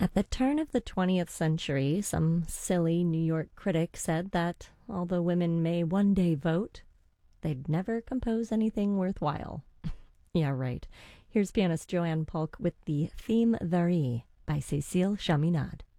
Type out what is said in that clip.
At the turn of the 20th century, some silly New York critic said that although women may one day vote, they'd never compose anything worthwhile. Yeah, right. Here's pianist Joanne Polk with the Theme Varie by Cécile Chaminade.